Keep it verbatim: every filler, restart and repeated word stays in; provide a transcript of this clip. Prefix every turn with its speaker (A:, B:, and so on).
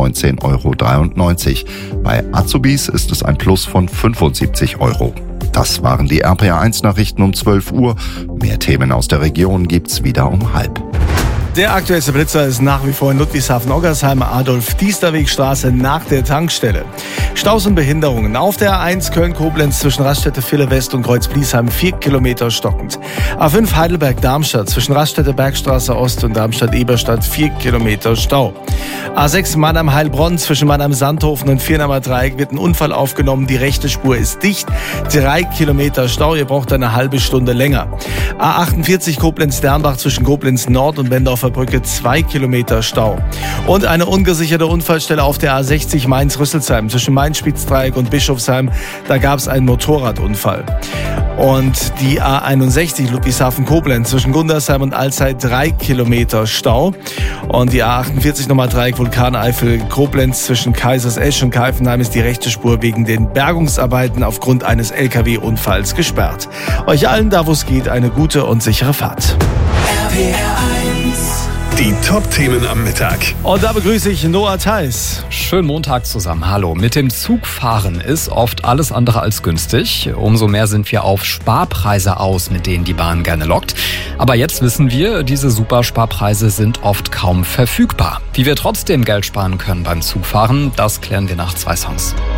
A: neunzehn Euro dreiundneunzig. Bei Azubis ist es ein Plus von fünfundsiebzig Euro. Das waren die R P R eins Nachrichten um zwölf Uhr. Mehr Themen aus der Region gibt's wieder um halb.
B: Der aktuellste Blitzer ist nach wie vor in Ludwigshafen-Oggersheim, Adolf-Diesterweg-Straße nach der Tankstelle. Staus und Behinderungen. Auf der A eins Köln-Koblenz zwischen Raststätte-Ville West und Kreuz-Bliesheim vier Kilometer stockend. A fünf Heidelberg-Darmstadt zwischen Raststätte-Bergstraße Ost und Darmstadt-Eberstadt vier Kilometer Stau. A sechs Mannheim-Heilbronn zwischen Mannheim-Sandhofen und Viernamer Dreieck wird ein Unfall aufgenommen. Die rechte Spur ist dicht. Drei Kilometer Stau. Ihr braucht eine halbe Stunde länger. A achtundvierzig Koblenz-Dernbach zwischen Koblenz Nord und Wendorfer Brücke zwei Kilometer Stau. Und eine ungesicherte Unfallstelle auf der A sechzig Mainz-Rüsselsheim zwischen Mainz-Spitzdreieck und Bischofsheim. Da gab es einen Motorradunfall. Und die A einundsechzig Ludwigshafen-Koblenz zwischen Gundersheim und Alzey drei Kilometer Stau. Und die A achtundvierzig Nummer Dreieck Vulkaneifel-Koblenz zwischen Kaisersesch und Kaifenheim ist die rechte Spur wegen den Bergungsarbeiten aufgrund eines L K W-Unfalls gesperrt. Euch allen, da wo es geht, eine gute und sichere Fahrt.
C: R P R eins.
D: Die Top-Themen am Mittag.
B: Und da begrüße ich Noah Theis.
E: Schönen Montag zusammen. Hallo. Mit dem Zugfahren ist oft alles andere als günstig. Umso mehr sind wir auf Sparpreise aus, mit denen die Bahn gerne lockt. Aber jetzt wissen wir, diese Supersparpreise sind oft kaum verfügbar. Wie wir trotzdem Geld sparen können beim Zugfahren, das klären wir nach zwei Songs.